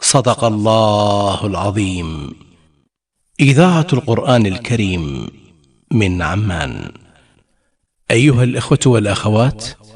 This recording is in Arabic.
صدق الله العظيم. إذاعة القرآن الكريم من عمان. أيها الإخوة والأخوات،